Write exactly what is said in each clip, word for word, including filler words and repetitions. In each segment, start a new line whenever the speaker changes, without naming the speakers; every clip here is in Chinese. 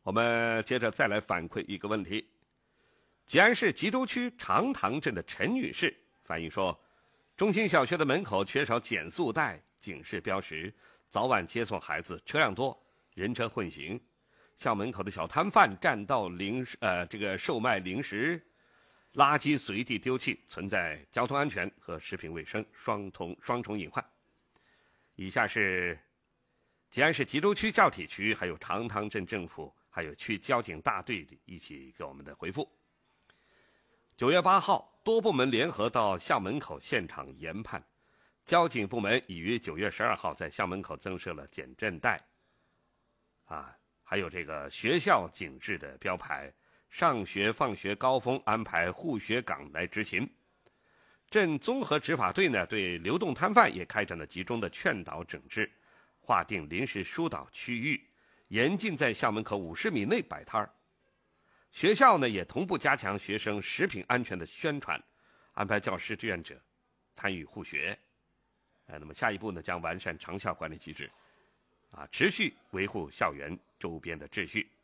我们接着再来反馈一个问题。吉安市吉州区长塘镇的陈女士反映说，中心小学的门口缺少减速带、警示标识，早晚接送孩子车辆多，人车混行。校门口的小摊贩占道零呃这个售卖零食，垃圾随地丢弃，存在交通安全和食品卫生双重双重隐患。以下是吉安市吉州区教体区还有长塘镇政府还有区交警大队一起给我们的回复。九月八号，多部门联合到校门口现场研判，交警部门已于九月十二号在校门口增设了减震带，啊，还有这个学校警示的标牌，上学放学高峰安排护学岗来执勤。镇综合执法队呢，对流动摊贩也开展了集中的劝导整治，划定临时疏导区域，严禁在校门口五十米内摆摊儿。学校呢也同步加强学生食品安全的宣传，安排教师志愿者参与护学。呃，那么下一步呢，将完善长效管理机制，啊，持续维护校园周边的秩序。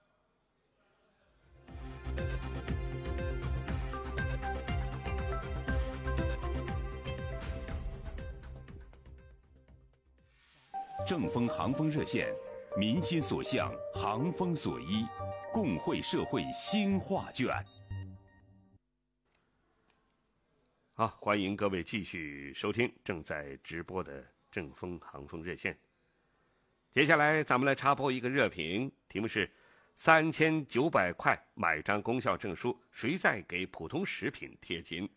正风航风热线，民心所向，航风所依，共绘社会新画卷。
好，欢迎各位继续收听正在直播的正风航风热线。接下来咱们来插播一个热评，题目是三千九百块买张功效证书，谁在给普通食品贴金？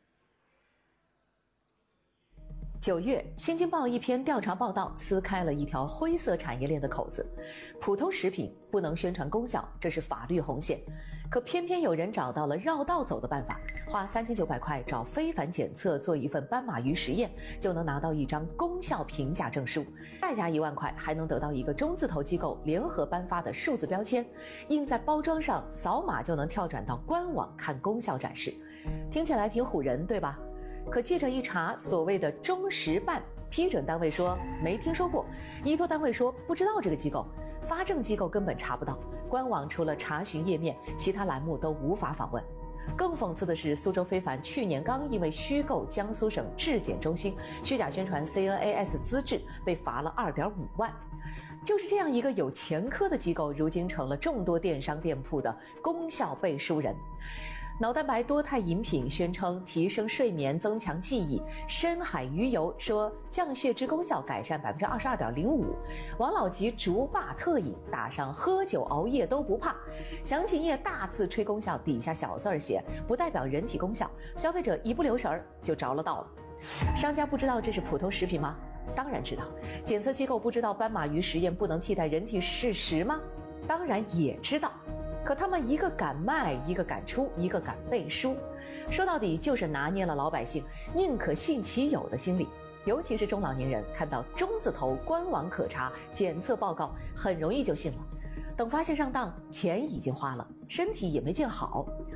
九月，《新京报》一篇调查报道撕开了一条灰色产业链的口子：普通食品不能宣传功效，这是法律红线。可偏偏有人找到了绕道走的办法，花三千九百块找非凡检测做一份斑马鱼实验，就能拿到一张功效评价证书，再加一万块还能得到一个中字头机构联合颁发的数字标签，印在包装上，扫码就能跳转到官网看功效展示。听起来挺唬人，对吧？可记者一查，所谓的中实办批准单位说没听说过，依托单位说不知道这个机构，发证机构根本查不到，官网除了查询页面，其他栏目都无法访问。更讽刺的是，苏州非凡去年刚因为虚构江苏省质检中心、虚假宣传 C N A S 资质被罚了二点五万。就是这样一个有前科的机构，如今成了众多电商店铺的功效背书人。脑蛋白多肽饮品宣称提升睡眠、增强记忆；深海鱼油说降血脂功效改善百分之二十二点零五；王老吉竹坝特饮打上喝酒熬夜都不怕；详情页大字吹功效，底下小字儿写不代表人体功效，消费者一不留神儿就着了道了。商家不知道这是普通食品吗？当然知道。检测机构不知道斑马鱼实验不能替代人体事实吗？当然也知道。可他们一个敢卖，一个敢出，一个敢背书，说到底就是拿捏了老百姓宁可信其有的心理。尤其是中老年人，看到中字头官网可查检测报告，很容易就信了。等发现上当，钱已经花了，身体也没见好。